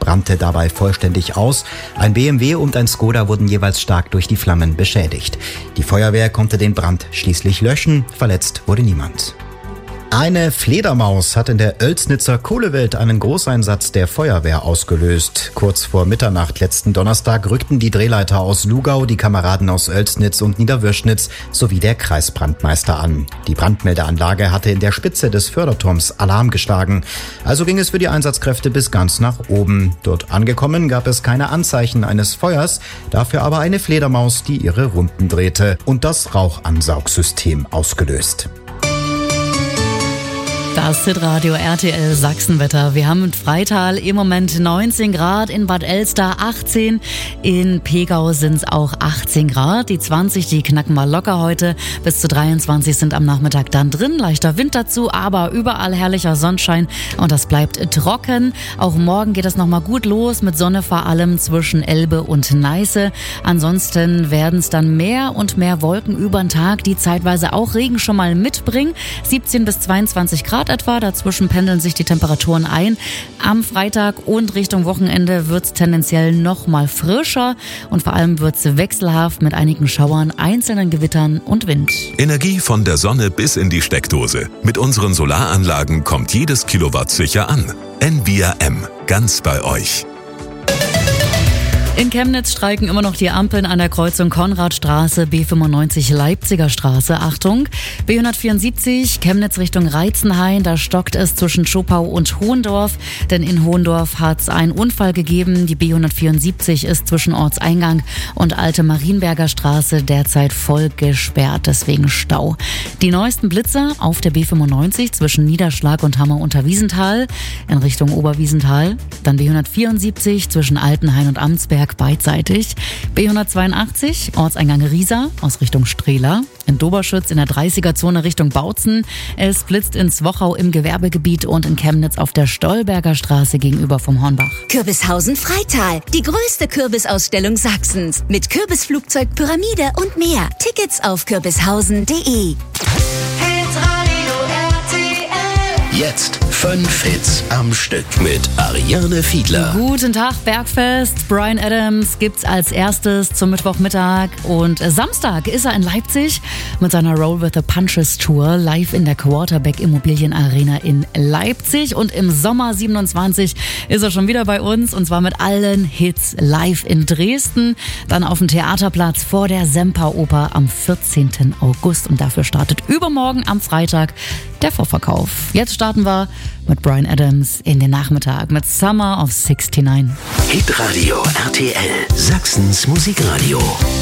brannte dabei vollständig aus. Ein BMW und ein Skoda wurden jeweils stark durch die Flammen beschädigt. Die Feuerwehr konnte den Brand schließlich löschen. Verletzt wurde niemand. Eine Fledermaus hat in der Oelsnitzer Kohlewelt einen Großeinsatz der Feuerwehr ausgelöst. Kurz vor Mitternacht letzten Donnerstag rückten die Drehleiter aus Lugau, die Kameraden aus Oelsnitz und Niederwürschnitz sowie der Kreisbrandmeister an. Die Brandmeldeanlage hatte in der Spitze des Förderturms Alarm geschlagen. Also ging es für die Einsatzkräfte bis ganz nach oben. Dort angekommen gab es keine Anzeichen eines Feuers, dafür aber eine Fledermaus, die ihre Runden drehte und das Rauchansaugsystem ausgelöst. Das Hitradio RTL Sachsenwetter. Wir haben in Freital im Moment 19 Grad, in Bad Elster 18, in Pegau sind es auch 18 Grad. Die 20, die knacken wir locker heute. Bis zu 23 sind am Nachmittag dann drin. Leichter Wind dazu, aber überall herrlicher Sonnenschein und das bleibt trocken. Auch morgen geht es nochmal gut los mit Sonne, vor allem zwischen Elbe und Neiße. Ansonsten werden es dann mehr und mehr Wolken über den Tag, die zeitweise auch Regen schon mal mitbringen. 17 bis 22 Grad etwa, dazwischen pendeln sich die Temperaturen ein. Am Freitag und Richtung Wochenende wird es tendenziell noch mal frischer und vor allem wird es wechselhaft mit einigen Schauern, einzelnen Gewittern und Wind. Energie von der Sonne bis in die Steckdose. Mit unseren Solaranlagen kommt jedes Kilowatt sicher an. NVRM, ganz bei euch. In Chemnitz streiken immer noch die Ampeln an der Kreuzung Konradstraße, B95 Leipziger Straße. Achtung, B174 Chemnitz Richtung Reitzenhain, da stockt es zwischen Schopau und Hohendorf, denn in Hohendorf hat es einen Unfall gegeben. Die B174 ist zwischen Ortseingang und Alte Marienberger Straße derzeit voll gesperrt, deswegen Stau. Die neuesten Blitzer auf der B95 zwischen Niederschlag und Hammer unter Wiesenthal in Richtung Oberwiesenthal, dann B174 zwischen Altenhain und Amtsberg beidseitig. B182, Ortseingang Riesa aus Richtung Strehla. In Doberschütz in der 30er-Zone Richtung Bautzen. Es blitzt in Zwochau im Gewerbegebiet und in Chemnitz auf der Stolberger Straße gegenüber vom Hornbach. Kürbishausen Freital, die größte Kürbisausstellung Sachsens. Mit Kürbisflugzeug, Pyramide und mehr. Tickets auf kürbishausen.de. Jetzt 5 Hits am Stück mit Ariane Fiedler. Guten Tag, Bergfest. Bryan Adams gibt's als erstes zum Mittwochmittag. Und Samstag ist er in Leipzig mit seiner Roll with the Punches Tour live in der Quarterback Immobilien Arena in Leipzig. Und im Sommer 27 ist er schon wieder bei uns und zwar mit allen Hits live in Dresden. Dann auf dem Theaterplatz vor der Semperoper am 14. August. Und dafür startet übermorgen am Freitag der Vorverkauf. Jetzt starten wir mit Bryan Adams in den Nachmittag mit Summer of 69. Hitradio RTL, Sachsens Musikradio.